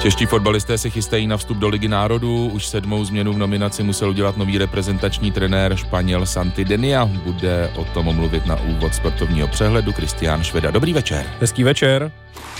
Čeští fotbalisté se chystají na vstup do Ligy národů. Už 7. změnu v nominaci musel udělat nový reprezentační trenér Španěl Santi Denia. Bude o tom mluvit na úvod sportovního přehledu Kristián Šveda. Dobrý večer. Hezký večer.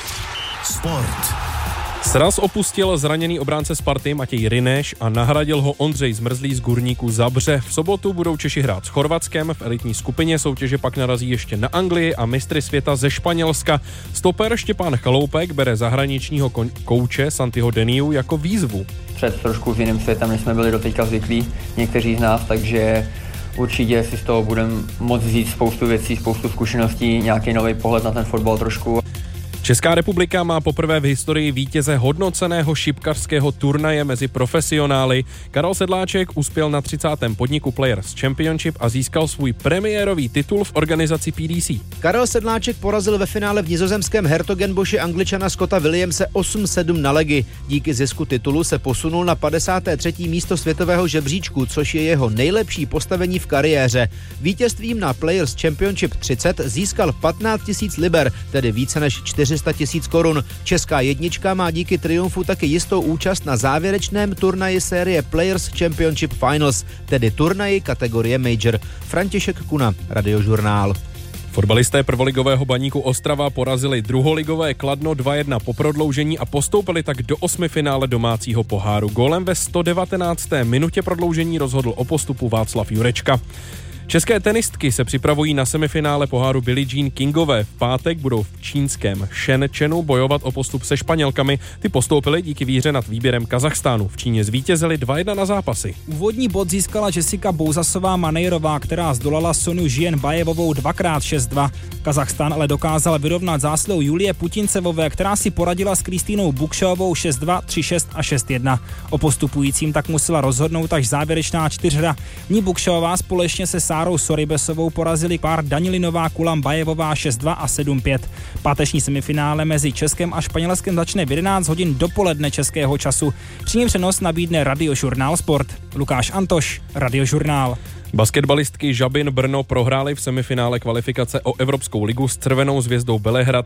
Sport. Sraz opustil zraněný obránce Sparty Matěj Ryneš a nahradil ho Ondřej Zmrzlý z Gurníku Zabře. V sobotu budou Češi hrát s Chorvatskem, v elitní skupině soutěže pak narazí ještě na Anglii a mistry světa ze Španělska. Stoper Štěpán Chaloupek bere zahraničního kouče Santiho Deniu jako výzvu. Před trošku jiným světem, než jsme byli doteďka zvyklí někteří z nás, takže určitě si z toho budeme moct vzít spoustu věcí, spoustu zkušeností, nějaký nový pohled na ten fotbal trošku. Česká republika má poprvé v historii vítěze hodnoceného šipkařského turnaje mezi profesionály. Karel Sedláček uspěl na 30. podniku Players Championship a získal svůj premiérový titul v organizaci PDC. Karel Sedláček porazil ve finále v nizozemském Hertogenboši Angličana Scotta Williamse 8-7 na legy. Díky zisku titulu se posunul na 53. místo světového žebříčku, což je jeho nejlepší postavení v kariéře. Vítězstvím na Players Championship 30 získal 15 000 liber, tedy více než 400 000 korun. Česká jednička má díky triumfu taky jistou účast na závěrečném turnaji série Players Championship Finals, tedy turnaji kategorie Major. František Kuna, Radiožurnál. Fotbalisté prvoligového Baníku Ostrava porazili druholigové Kladno 2-1 po prodloužení a postoupili tak do 8. finále domácího poháru. Gólem ve 119. minutě prodloužení rozhodl o postupu Václav Jurečka. České tenistky se připravují na semifinále poháru Billie Jean Kingové. V pátek budou v čínském Shenzhenu bojovat o postup se Španělkami. Ty postoupily díky výhře nad výběrem Kazachstánu. V Číně zvítězili 2-1 na zápasy. Úvodní bod získala Jessica Bouzasová-Manejrová, která zdolala Sonu Žien-Bajevovou 2x6-2. Kazachstán ale dokázal vyrovnat zásilou Julie Putincevové, která si poradila s Kristýnou Bukšovou 6-2, 3-6 a 6-1. O postupujícím tak musela rozhodnout až závěrečná čtyřhra. V ní Bukšová společně se Sárou Soribesovou porazili pár Danilinová Kulambajevová 6-2 a 7-5. Páteční semifinále mezi Českem a Španělskem začne v 11 hodin dopoledne českého času. Přímý přenos nabídne Radiožurnál Sport. Lukáš Antoš, Radiožurnál. Basketbalistky Žabin Brno prohrály v semifinále kvalifikace o Evropskou ligu s Červenou Zvězdou Belehrad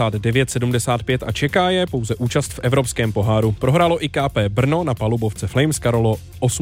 69-75 a čeká je pouze účast v Evropském poháru. Prohrálo i KP Brno na palubovce Flames Karolo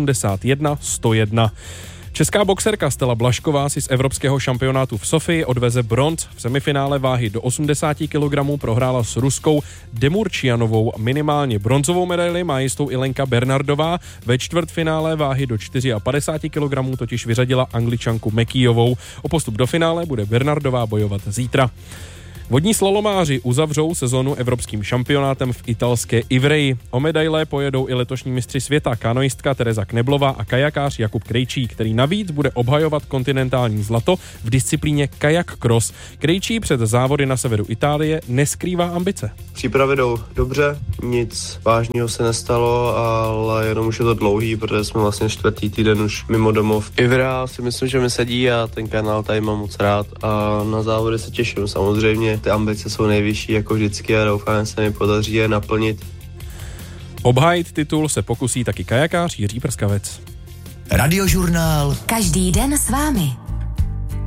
81-101. Česká boxerka Stella Blažková si z evropského šampionátu v Sofii odveze bronz. V semifinále váhy do 80 kg prohrála s Ruskou Demurčianovou. Minimálně bronzovou medaili má jistou i Lenka Bernardová. Ve čtvrtfinále váhy do 54 kg totiž vyřadila Angličanku Mekijovou. O postup do finále bude Bernardová bojovat zítra. Vodní slalomáři uzavřou sezonu evropským šampionátem v italské Ivreji. O medaile pojedou i letošní mistři světa, kanoistka Tereza Kneblová a kajakář Jakub Krejčí, který navíc bude obhajovat kontinentální zlato v disciplíně kajak cross. Krejčí před závody na severu Itálie neskrývá ambice. Přípravy jdou dobře, nic vážného se nestalo, ale jenom už je to dlouhý, protože jsme vlastně 4. týden už mimo domov. Ivrea si myslím, že mi sedí a ten kanál tady mám moc rád a na závody se těším samozřejmě. Ty ambice jsou nejvyšší jako vždycky a doufám, že se mi podaří je naplnit. Obhájit titul se pokusí taky kajakář Jiří Prskavec. Radiožurnál. Každý den s vámi.